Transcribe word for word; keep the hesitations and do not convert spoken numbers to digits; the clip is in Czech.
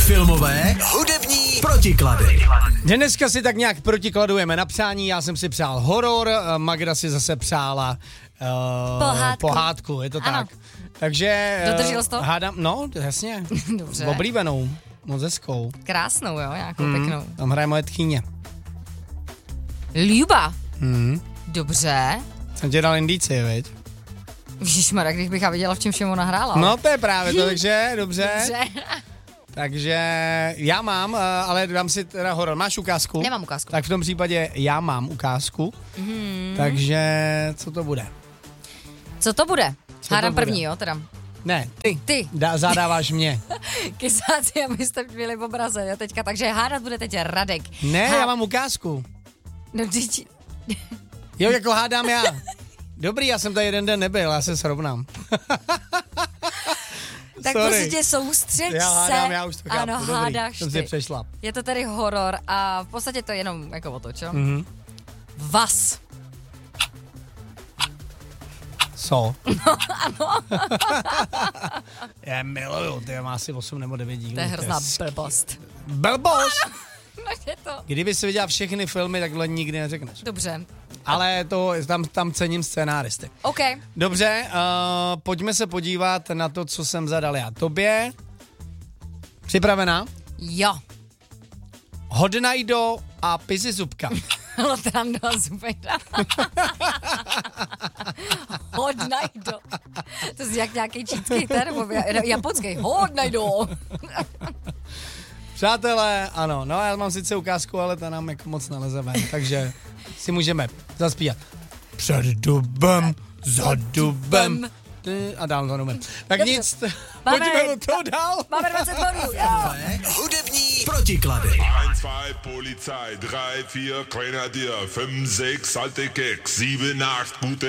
Filmové, hudební protiklady. Dneska si tak nějak protikladujeme na přání, já jsem si přál horor, Magda si zase přála uh, pohádku. pohádku, je to ano. tak. Takže Dodržel jsi to? Hádám, no, jasně. Dobře. Oblíbenou, moc hezkou. Krásnou, jo, nějakou Hmm, pěknou. tam hraje moje tchýně. Ljuba. Hmm. Dobře. Jsem ti dal indíci, viď? Ježišmarja, když bych já viděla, v čem všemu nahrála. No to je právě to, takže dobře. Dobře. Takže já mám, uh, ale dám si teda horor. Máš ukázku? Nemám ukázku. Tak v tom případě já mám ukázku. Mm. Takže co to bude? Co to bude? Co Hádám to bude? první, jo, teda. Ne, ty. Ty. Dá, zadáváš mě. Kysáci, abyste měli v obraze, jo, teďka. Takže hádat bude teď Radek. Ne, Há... já mám ukázku. No, teď... Jo, jako hádám já. Dobrý, já jsem tady jeden den nebyl, já se srovnám. Tak Sorry. prostě soustřeď Já se. hádám, já už to chápu. Ano, Dobrý, hádáš jsem si ty. přešla. Je to tady horor a v podstatě to je jenom jako o to, čo? Mhm. Vas. Co? No, ano. Já miluju, ty má asi osm nebo devět dílů. To je hrozná s- blbost. Blbost? No je to. Kdyby si viděla všechny filmy, takhle nikdy neřekneš. Dobře. Ale to, tam, tam cením scénáristy. OK. Dobře, uh, pojďme se podívat na to, co jsem zadal já tobě. Připravená? Jo. Hodnajdo a Pizzy Zubka. Lotrando a Zubejda. Hodnajdo. To je jak nějaký čínský ten, nebo japonský. Hodnajdo. Přátelé, ano, no já mám sice ukázku, ale ta nám jako moc naleze ven, takže si můžeme zaspívat. Před dubem, za dubem. A dál to numem. Tak Dobře. nic, Máme- pojďme do toho dál. Máme dvacet bodů. Jo. Hudební protiklady. eins, zwei, Polizei, drei, vier, Grenadier, fünf, sechs, alte Keks, sieben, acht, gute